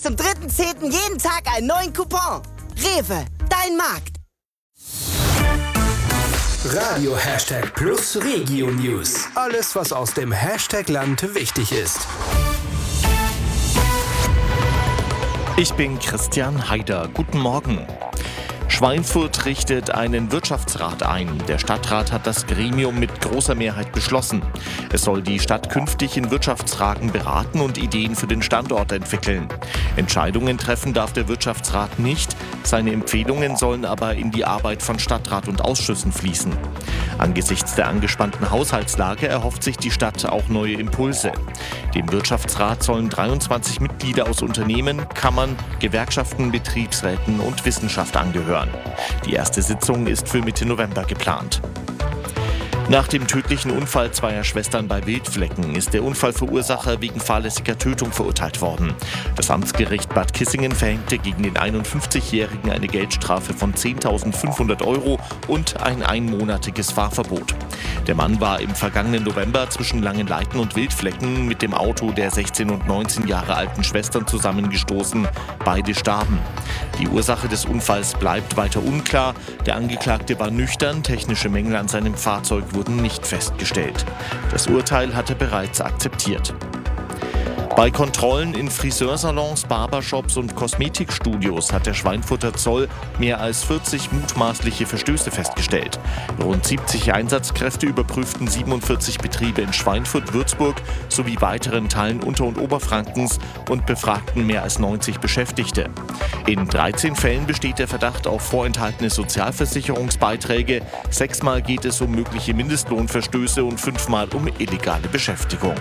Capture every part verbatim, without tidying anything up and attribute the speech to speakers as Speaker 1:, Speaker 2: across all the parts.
Speaker 1: Zum dritten zehnten jeden Tag einen neuen Coupon. Rewe, dein Markt.
Speaker 2: Radio Hashtag Plus Regio News. Alles, was aus dem Hashtag-Land wichtig ist.
Speaker 3: Ich bin Christian Haider. Guten Morgen. Schweinfurt richtet einen Wirtschaftsrat ein. Der Stadtrat hat das Gremium mit großer Mehrheit beschlossen. Es soll die Stadt künftig in Wirtschaftsfragen beraten und Ideen für den Standort entwickeln. Entscheidungen treffen darf der Wirtschaftsrat nicht. Seine Empfehlungen sollen aber in die Arbeit von Stadtrat und Ausschüssen fließen. Angesichts der angespannten Haushaltslage erhofft sich die Stadt auch neue Impulse. Dem Wirtschaftsrat sollen dreiundzwanzig Mitglieder aus Unternehmen, Kammern, Gewerkschaften, Betriebsräten und Wissenschaft angehören. Die erste Sitzung ist für Mitte November geplant. Nach dem tödlichen Unfall zweier Schwestern bei Wildflecken ist der Unfallverursacher wegen fahrlässiger Tötung verurteilt worden. Das Amtsgericht Bad Kissingen verhängte gegen den einundfünfzigjährigen eine Geldstrafe von zehntausendfünfhundert Euro und ein einmonatiges Fahrverbot. Der Mann war im vergangenen November zwischen Langenleiten und Wildflecken mit dem Auto der sechzehn und neunzehn Jahre alten Schwestern zusammengestoßen. Beide starben. Die Ursache des Unfalls bleibt weiter unklar. Der Angeklagte war nüchtern, technische Mängel an seinem Fahrzeug wurden nicht festgestellt. Das Urteil hat er bereits akzeptiert. Bei Kontrollen in Friseursalons, Barbershops und Kosmetikstudios hat der Schweinfurter Zoll mehr als vierzig mutmaßliche Verstöße festgestellt. Rund siebzig Einsatzkräfte überprüften siebenundvierzig Betriebe in Schweinfurt, Würzburg sowie weiteren Teilen Unter- und Oberfrankens und befragten mehr als neunzig Beschäftigte. In dreizehn Fällen besteht der Verdacht auf vorenthaltene Sozialversicherungsbeiträge. Sechsmal geht es um mögliche Mindestlohnverstöße und fünfmal um illegale Beschäftigung.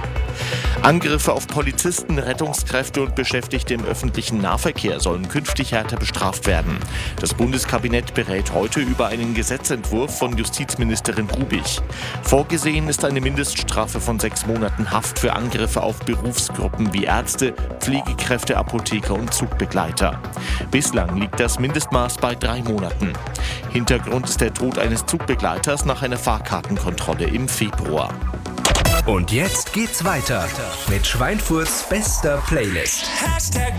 Speaker 3: Angriffe auf Polizisten, Rettungskräfte und Beschäftigte im öffentlichen Nahverkehr sollen künftig härter bestraft werden. Das Bundeskabinett berät heute über einen Gesetzentwurf von Justizministerin Rubich. Vorgesehen ist eine Mindeststrafe von sechs Monaten Haft für Angriffe auf Berufsgruppen wie Ärzte, Pflegekräfte, Apotheker und Zugbegleiter. Bislang liegt das Mindestmaß bei drei Monaten. Hintergrund ist der Tod eines Zugbegleiters nach einer Fahrkartenkontrolle im Februar.
Speaker 2: Und jetzt geht's weiter mit Schweinfurts bester Playlist.
Speaker 4: Hashtag